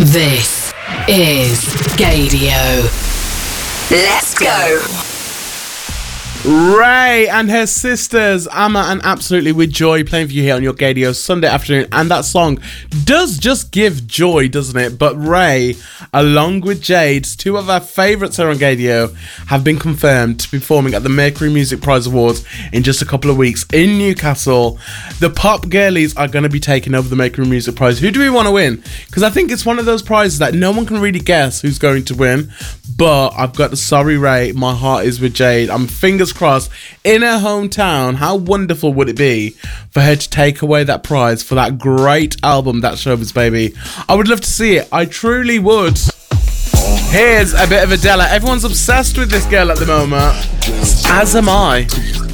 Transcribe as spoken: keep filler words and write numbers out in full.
This is Gaydio. Let's go. Ray and her sisters, Amma and Absolutely with Joy, playing for you here on your Gaydio Sunday afternoon. And that song does just give joy, doesn't it? But Ray, along with Jade, two of our favourites here on Gaydio, have been confirmed to be performing at the Mercury Music Prize Awards in just a couple of weeks in Newcastle. The pop girlies are going to be taking over the Mercury Music Prize. Who do we want to win? Because I think it's one of those prizes that no one can really guess who's going to win. But I've got the sorry Ray, my heart is with Jade. I'm fingers crossed in her hometown. How wonderful would it be for her to take away that prize for that great album, That Showbiz Baby? I would love to see it. I truly would. Here's a bit of Adele. Everyone's obsessed with this girl at the moment, as am I.